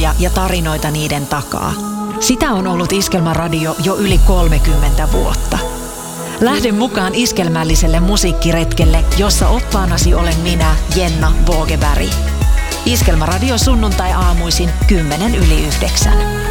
lukuja ja tarinoita niiden takaa. Sitä on ollut Iskelmäradio jo yli 30 vuotta. Lähde mukaan iskelmälliselle musiikkiretkelle, jossa oppaanasi olen minä, Jenna Vågeberg. Iskelmäradio sunnuntai-aamuisin 8:10.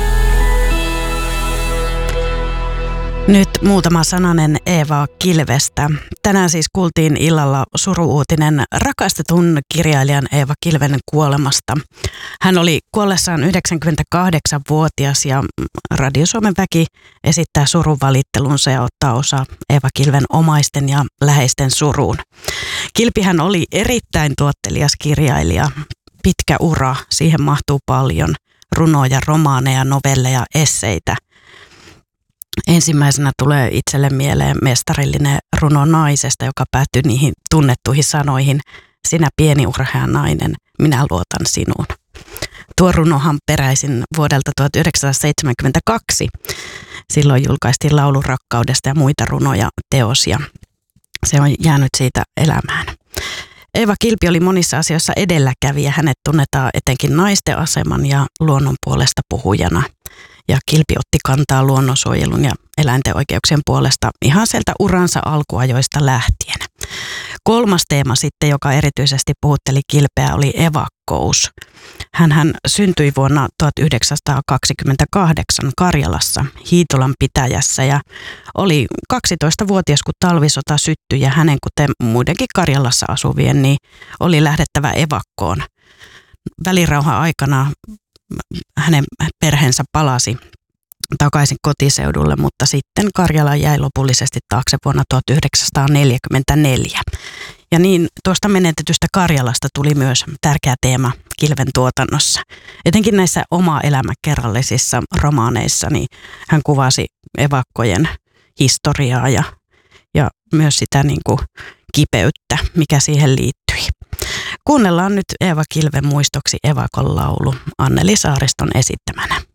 Nyt muutama sananen Eeva Kilvestä. Tänään siis kuultiin illalla suru-uutinen rakastetun kirjailijan Eeva Kilven kuolemasta. Hän oli kuollessaan 98-vuotias ja Radio Suomen väki esittää surunvalittelunsa ja ottaa osaa Eeva Kilven omaisten ja läheisten suruun. Kilpihän oli erittäin tuottelias kirjailija. Pitkä ura, siihen mahtuu paljon runoja, romaaneja, novelleja, esseitä. Ensimmäisenä tulee itselle mieleen mestarillinen runo naisesta, joka päättyy niihin tunnettuihin sanoihin: sinä pieni urhea nainen, minä luotan sinuun. Tuo runohan peräisin vuodelta 1972. Silloin julkaistiin laulu rakkaudesta ja muita runoja teos ja se on jäänyt siitä elämään. Eeva Kilpi oli monissa asioissa edelläkävijä. Hänet tunnetaan etenkin naisten aseman ja luonnon puolesta puhujana. Ja Kilpi otti kantaa luonnonsuojelun ja eläinten oikeuksien puolesta ihan sieltä uransa alkuajoista lähtien. Kolmas teema sitten, joka erityisesti puhutteli Kilpeä, oli evakkous. Hänhän syntyi vuonna 1928 Karjalassa, Hiitolan pitäjässä ja oli 12-vuotias, kun talvisota syttyi ja hänen, kuten muidenkin Karjalassa asuvien, niin oli lähdettävä evakkoon. Välirauhan aikana hänen perheensä palasi takaisin kotiseudulle, mutta sitten Karjala jäi lopullisesti taakse vuonna 1944. Ja niin tuosta menetetystä Karjalasta tuli myös tärkeä teema Kilven tuotannossa. Etenkin näissä oma-elämäkerrallisissa romaaneissa niin hän kuvasi evakkojen historiaa ja myös sitä niin kuin kipeyttä, mikä siihen liittyi. Kuunnellaan nyt Eeva Kilven muistoksi evakon laulu Anneli Saariston esittämänä.